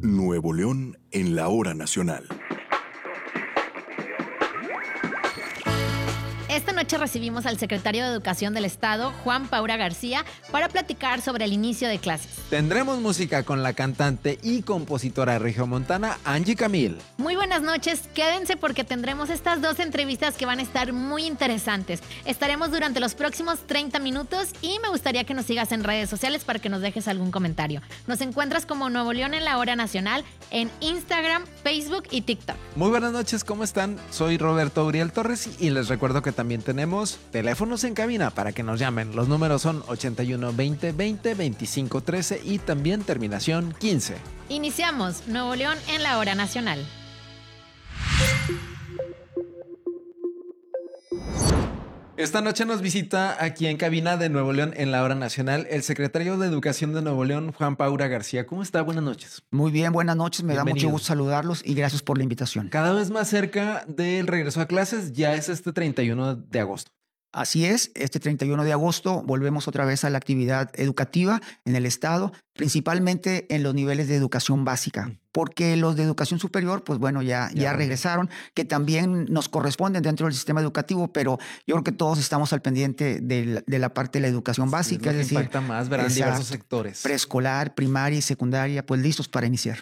Nuevo León en la hora nacional. Esta noche recibimos al secretario de Educación del Estado, Juan Paura García, para platicar sobre el inicio de clases. Tendremos música con la cantante y compositora regiomontana Angie Camil. Muy buenas noches, quédense porque tendremos estas dos entrevistas que van a estar muy interesantes. Estaremos durante los próximos 30 minutos y me gustaría que nos sigas en redes sociales para que nos dejes algún comentario. Nos encuentras como Nuevo León en la hora nacional en Instagram, Facebook y TikTok. Muy buenas noches, ¿cómo están? Soy Roberto Uriel Torres y les recuerdo que también tenemos teléfonos en cabina para que nos llamen. Los números son 81 20 20 25 13 y también terminación 15. Iniciamos Nuevo León en la hora nacional. Esta noche nos visita aquí en cabina de Nuevo León en la hora nacional el secretario de Educación de Nuevo León, Juan Paura García. ¿Cómo está? Buenas noches. Muy bien, buenas noches. Me Bienvenido. da mucho gusto saludarlos y gracias por la invitación. Cada vez más cerca del regreso a clases, ya es este 31 de agosto. Así es, este 31 de agosto volvemos otra vez a la actividad educativa en el estado, principalmente en los niveles de educación básica, porque los de educación superior, pues bueno, ya regresaron, que también nos corresponden dentro del sistema educativo, pero yo creo que todos estamos al pendiente de la parte de la educación básica, es decir, impacta más, verán diversos sectores. Preescolar, primaria y secundaria, pues listos para iniciar.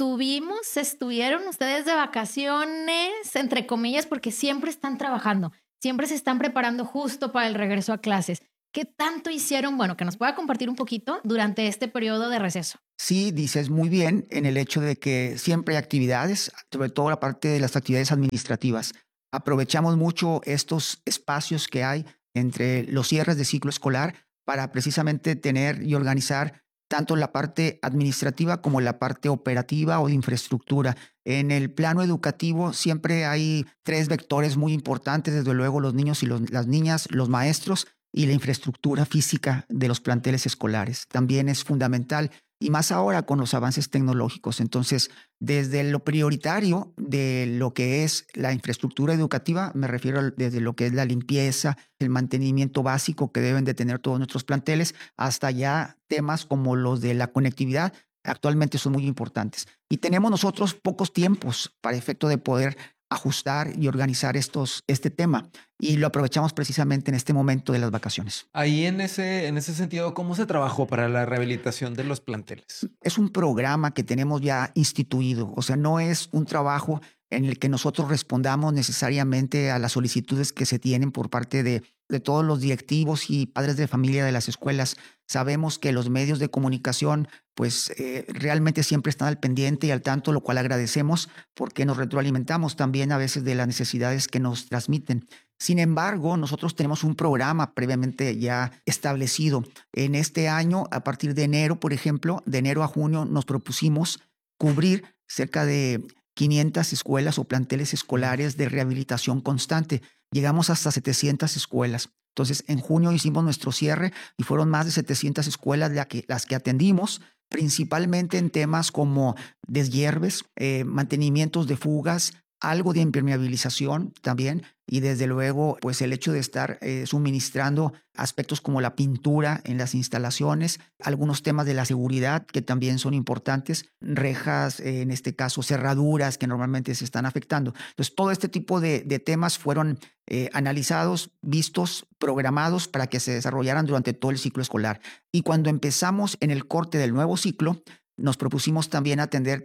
Estuvieron ustedes de vacaciones, entre comillas, porque siempre están trabajando. Siempre se están preparando justo para el regreso a clases. ¿Qué tanto hicieron? Bueno, que nos pueda compartir un poquito durante este periodo de receso. Sí, dices muy bien en el hecho de que siempre hay actividades, sobre todo la parte de las actividades administrativas. Aprovechamos mucho estos espacios que hay entre los cierres de ciclo escolar para precisamente tener y organizar tanto la parte administrativa como la parte operativa o de infraestructura. En el plano educativo siempre hay tres vectores muy importantes, desde luego los niños y las niñas, los maestros y la infraestructura física de los planteles escolares. También es fundamental y más ahora con los avances tecnológicos. Entonces, desde lo prioritario de lo que es la infraestructura educativa, me refiero desde lo que es la limpieza, el mantenimiento básico que deben de tener todos nuestros planteles, hasta ya temas como los de la conectividad, actualmente son muy importantes. Y tenemos nosotros pocos tiempos para efecto de poder ajustar y organizar este tema y lo aprovechamos precisamente en este momento de las vacaciones. Ahí en ese sentido, ¿cómo se trabajó para la rehabilitación de los planteles? Es un programa que tenemos ya instituido, o sea, no es un trabajo en el que nosotros respondamos necesariamente a las solicitudes que se tienen por parte de todos los directivos y padres de familia de las escuelas. Sabemos que los medios de comunicación pues realmente siempre están al pendiente y al tanto, lo cual agradecemos porque nos retroalimentamos también a veces de las necesidades que nos transmiten. Sin embargo, nosotros tenemos un programa previamente ya establecido. En este año, a partir de enero, por ejemplo, de enero a junio, nos propusimos cubrir cerca de 500 escuelas o planteles escolares de rehabilitación constante. Llegamos hasta 700 escuelas. Entonces, en junio hicimos nuestro cierre y fueron más de 700 escuelas las que atendimos, principalmente en temas como deshierves, mantenimientos de fugas, algo de impermeabilización también y desde luego pues el hecho de estar suministrando aspectos como la pintura en las instalaciones, algunos temas de la seguridad que también son importantes, rejas, en este caso cerraduras que normalmente se están afectando. Entonces todo este tipo de temas fueron analizados, vistos, programados para que se desarrollaran durante todo el ciclo escolar. Y cuando empezamos en el corte del nuevo ciclo, nos propusimos también atender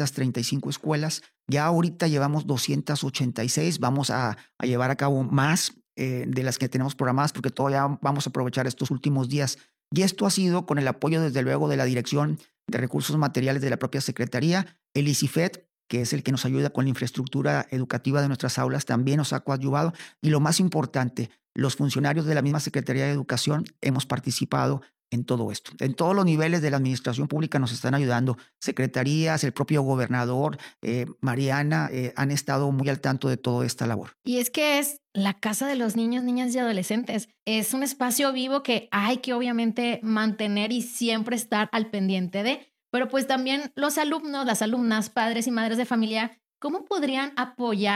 335 escuelas. Ya ahorita llevamos 286. Vamos a llevar a cabo más de las que tenemos programadas porque todavía vamos a aprovechar estos últimos días. Y esto ha sido con el apoyo, desde luego, de la Dirección de Recursos Materiales de la propia Secretaría. El ICIFED, que es el que nos ayuda con la infraestructura educativa de nuestras aulas, también nos ha coadyuvado. Y lo más importante, los funcionarios de la misma Secretaría de Educación hemos participado en todo esto. En todos los niveles de la administración pública nos están ayudando. Secretarías, el propio gobernador, Mariana, han estado muy al tanto de toda esta labor. Y es que es la casa de los niños, niñas y adolescentes. Es un espacio vivo que hay que obviamente mantener y siempre estar al pendiente de. Pero pues también los alumnos, las alumnas, padres y madres de familia, ¿cómo podrían apoyar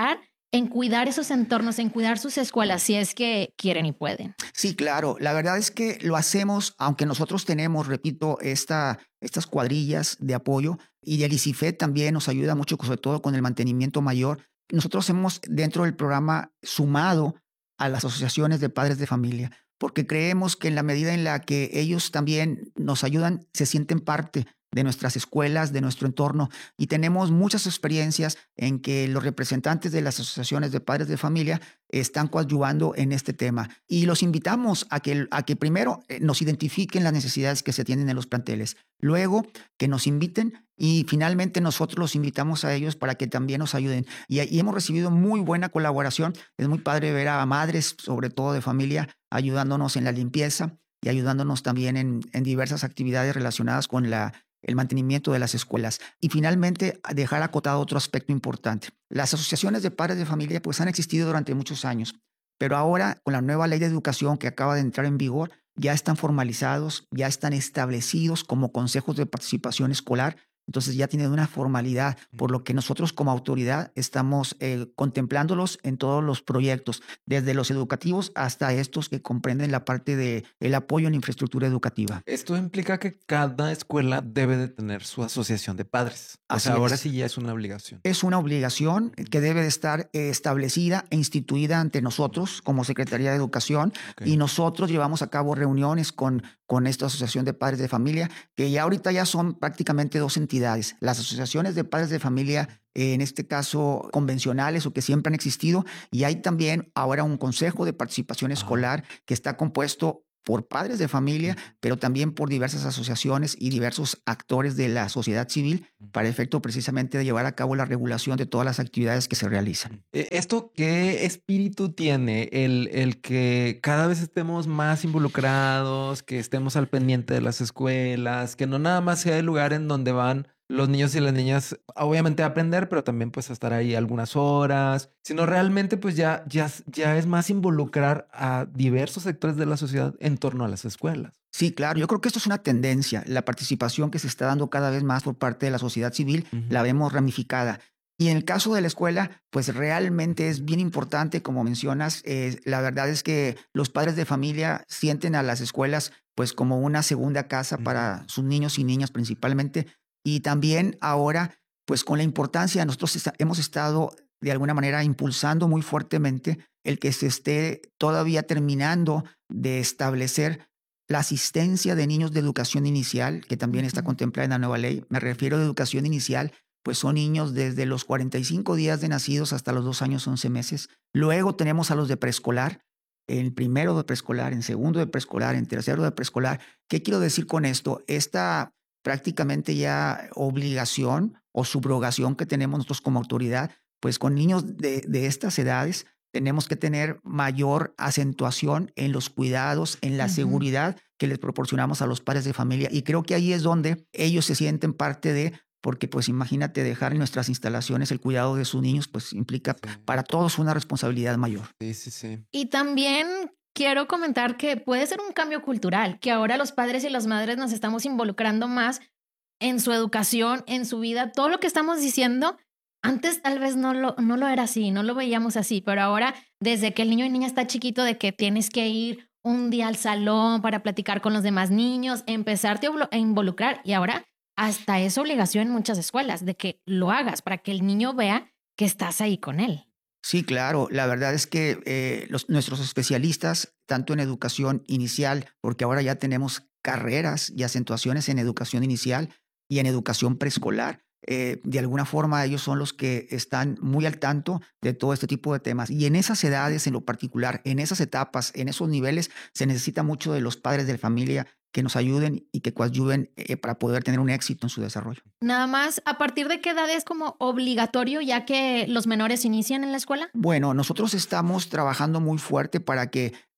en cuidar esos entornos, en cuidar sus escuelas, si es que quieren y pueden? Sí, claro. La verdad es que lo hacemos, aunque nosotros tenemos, repito, estas cuadrillas de apoyo, y el ICIFED también nos ayuda mucho, sobre todo con el mantenimiento mayor. Nosotros hemos dentro del programa sumado a las asociaciones de padres de familia, porque creemos que en la medida en la que ellos también nos ayudan, se sienten parte de nuestras escuelas, de nuestro entorno, y tenemos muchas experiencias en que los representantes de las asociaciones de padres de familia están coadyuvando en este tema. Y los invitamos a que primero nos identifiquen las necesidades que se tienen en los planteles, luego que nos inviten y finalmente nosotros los invitamos a ellos para que también nos ayuden. Y hemos recibido muy buena colaboración. Es muy padre ver a madres, sobre todo de familia, ayudándonos en la limpieza y ayudándonos también en diversas actividades relacionadas con el mantenimiento de las escuelas. Y finalmente, dejar acotado otro aspecto importante. Las asociaciones de padres de familia pues han existido durante muchos años, pero ahora con la nueva ley de educación que acaba de entrar en vigor, ya están formalizados, ya están establecidos como consejos de participación escolar. Entonces ya tienen una formalidad, por lo que nosotros como autoridad estamos contemplándolos en todos los proyectos, desde los educativos hasta estos que comprenden la parte del apoyo en infraestructura educativa. Esto implica que cada escuela debe de tener su asociación de padres. O sea, ahora sí ya es una obligación. Es una obligación que debe de estar establecida e instituida ante nosotros como Secretaría de Educación. Okay. Y nosotros llevamos a cabo reuniones con esta asociación de padres de familia, que ya ahorita ya son prácticamente 2 entidades. Las asociaciones de padres de familia, en este caso convencionales o que siempre han existido, y hay también ahora un consejo de participación escolar que está compuesto por padres de familia, pero también por diversas asociaciones y diversos actores de la sociedad civil para efecto precisamente de llevar a cabo la regulación de todas las actividades que se realizan. ¿Esto qué espíritu tiene? El que cada vez estemos más involucrados, que estemos al pendiente de las escuelas, que no nada más sea el lugar en donde van los niños y las niñas, obviamente a aprender, pero también pues a estar ahí algunas horas, sino realmente pues ya es más involucrar a diversos sectores de la sociedad en torno a las escuelas. Sí, claro. Yo creo que esto es una tendencia. La participación que se está dando cada vez más por parte de la sociedad civil, la vemos ramificada. Y en el caso de la escuela, pues realmente es bien importante, como mencionas. La verdad es que los padres de familia sienten a las escuelas pues como una segunda casa para sus niños y niñas principalmente. Y también ahora, pues con la importancia, nosotros hemos estado de alguna manera impulsando muy fuertemente el que se esté todavía terminando de establecer la asistencia de niños de educación inicial, que también está contemplada en la nueva ley. Me refiero a educación inicial, pues son niños desde los 45 días de nacidos hasta los 2 años 11 meses. Luego tenemos a los de preescolar, en primero de preescolar, en segundo de preescolar, en tercero de preescolar. ¿Qué quiero decir con esto? Esta prácticamente ya obligación o subrogación que tenemos nosotros como autoridad, pues con niños de estas edades tenemos que tener mayor acentuación en los cuidados, en la seguridad que les proporcionamos a los padres de familia. Y creo que ahí es donde ellos se sienten parte de, porque pues imagínate dejar en nuestras instalaciones el cuidado de sus niños, pues implica para todos una responsabilidad mayor. Sí. Y también quiero comentar que puede ser un cambio cultural, que ahora los padres y las madres nos estamos involucrando más en su educación, en su vida. Todo lo que estamos diciendo, antes tal vez no lo era así, no lo veíamos así, pero ahora desde que el niño y niña está chiquito, de que tienes que ir un día al salón para platicar con los demás niños, empezarte a involucrar, y ahora hasta es obligación en muchas escuelas de que lo hagas para que el niño vea que estás ahí con él. Sí, claro. La verdad es que nuestros especialistas, tanto en educación inicial, porque ahora ya tenemos carreras y acentuaciones en educación inicial y en educación preescolar, de alguna forma ellos son los que están muy al tanto de todo este tipo de temas. Y en esas edades en lo particular, en esas etapas, en esos niveles, se necesita mucho de los padres de familia que nos ayuden y que coadyuven para poder tener un éxito en su desarrollo. Nada más, ¿a partir de qué edad es como obligatorio ya que los menores inician en la escuela? Bueno, nosotros estamos trabajando muy fuerte para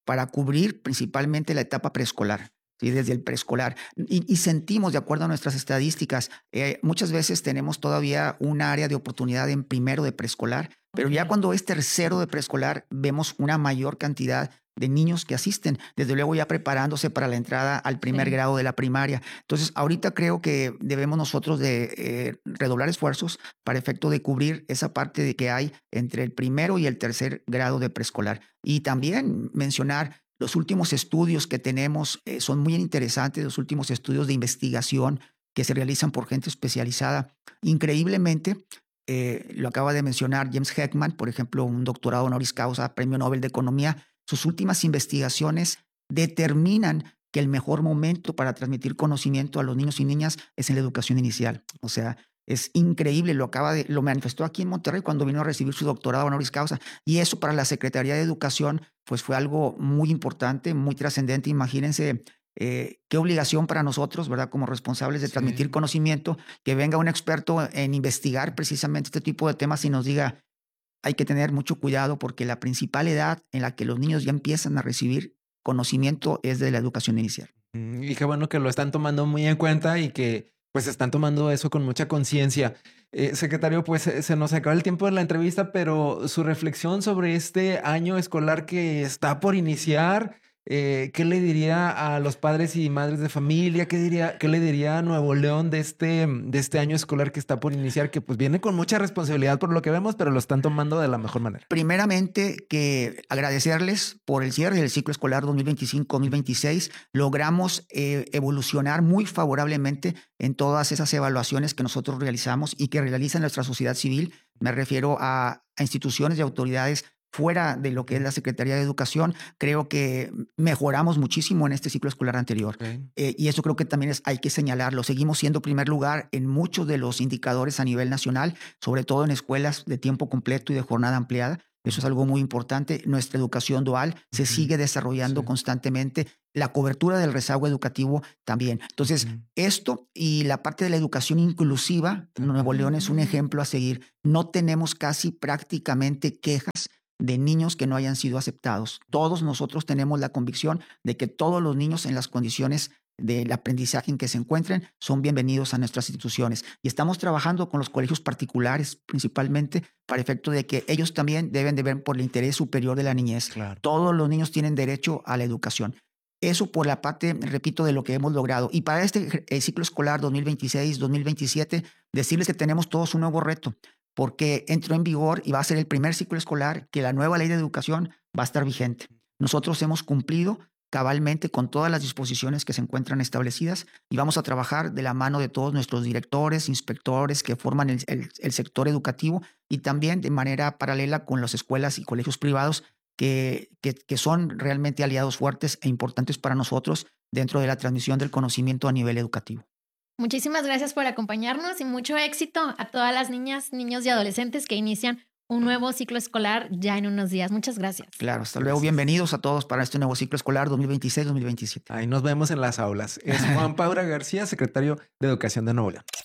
cubrir principalmente la etapa preescolar. ¿Sí? Desde el preescolar. Y sentimos, de acuerdo a nuestras estadísticas, muchas veces tenemos todavía un área de oportunidad en primero de preescolar, pero ya cuando es tercero de preescolar vemos una mayor cantidad de niños que asisten, desde luego ya preparándose para la entrada al primer grado de la primaria. Entonces, ahorita creo que debemos nosotros de redoblar esfuerzos para efecto de cubrir esa parte de que hay entre el primero y el tercer grado de preescolar. Y también mencionar los últimos estudios que tenemos, son muy interesantes, los últimos estudios de investigación que se realizan por gente especializada. Increíblemente, lo acaba de mencionar James Heckman, por ejemplo, un doctorado honoris causa, premio Nobel de Economía. Sus últimas investigaciones determinan que el mejor momento para transmitir conocimiento a los niños y niñas es en la educación inicial. O sea, es increíble, lo manifestó aquí en Monterrey cuando vino a recibir su doctorado honoris causa. Y eso para la Secretaría de Educación pues fue algo muy importante, muy trascendente. Imagínense qué obligación para nosotros, ¿verdad? Como responsables de transmitir conocimiento, que venga un experto en investigar precisamente este tipo de temas y nos diga, hay que tener mucho cuidado porque la principal edad en la que los niños ya empiezan a recibir conocimiento es de la educación inicial. Y qué bueno que lo están tomando muy en cuenta y que pues están tomando eso con mucha conciencia. Secretario, pues se nos acaba el tiempo de la entrevista, pero su reflexión sobre este año escolar que está por iniciar, ¿qué le diría a los padres y madres de familia? ¿Qué le diría a Nuevo León de este año escolar que está por iniciar? Que pues viene con mucha responsabilidad por lo que vemos, pero lo están tomando de la mejor manera. Primeramente, que agradecerles por el cierre del ciclo escolar 2025-2026. Logramos evolucionar muy favorablemente en todas esas evaluaciones que nosotros realizamos y que realiza nuestra sociedad civil. Me refiero a instituciones y autoridades fuera de lo que es la Secretaría de Educación. Creo que mejoramos muchísimo en este ciclo escolar anterior. Y eso creo que también hay que señalarlo. Seguimos siendo primer lugar en muchos de los indicadores a nivel nacional, sobre todo en escuelas de tiempo completo y de jornada ampliada. Eso es algo muy importante. Nuestra educación dual se sigue desarrollando constantemente. La cobertura del rezago educativo también. Entonces, esto y la parte de la educación inclusiva, Nuevo León es un ejemplo a seguir. No tenemos casi prácticamente quejas de niños que no hayan sido aceptados. Todos nosotros tenemos la convicción de que todos los niños en las condiciones del aprendizaje en que se encuentren son bienvenidos a nuestras instituciones. Y estamos trabajando con los colegios particulares principalmente para efecto de que ellos también deben de ver por el interés superior de la niñez. Claro. Todos los niños tienen derecho a la educación. Eso por la parte, repito, de lo que hemos logrado. Y para este ciclo escolar 2026-2027, decirles que tenemos todos un nuevo reto, porque entró en vigor y va a ser el primer ciclo escolar que la nueva ley de educación va a estar vigente. Nosotros hemos cumplido cabalmente con todas las disposiciones que se encuentran establecidas y vamos a trabajar de la mano de todos nuestros directores, inspectores que forman el sector educativo y también de manera paralela con las escuelas y colegios privados que son realmente aliados fuertes e importantes para nosotros dentro de la transmisión del conocimiento a nivel educativo. Muchísimas gracias por acompañarnos y mucho éxito a todas las niñas, niños y adolescentes que inician un nuevo ciclo escolar ya en unos días. Muchas gracias. Claro, hasta luego. Bienvenidos a todos para este nuevo ciclo escolar 2026-2027. Ahí nos vemos en las aulas. Es Juan Paura García, secretario de Educación de Nuevo León.